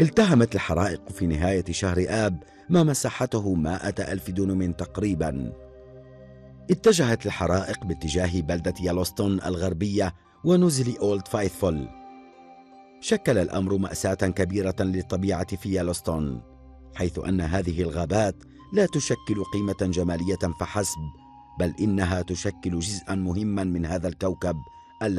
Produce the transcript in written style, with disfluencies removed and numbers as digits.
التهمت الحرائق في نهاية شهر آب ما مساحته 100,000 دونم تقريبا. اتجهت الحرائق باتجاه بلدة يلوستون الغربية ونزل أولد فايثفول. شكل الأمر مأساة كبيرة للطبيعة في يلوستون، حيث أن هذه الغابات لا تشكل قيمة جمالية فحسب، بل إنها تشكل جزءا مهما من هذا الكوكب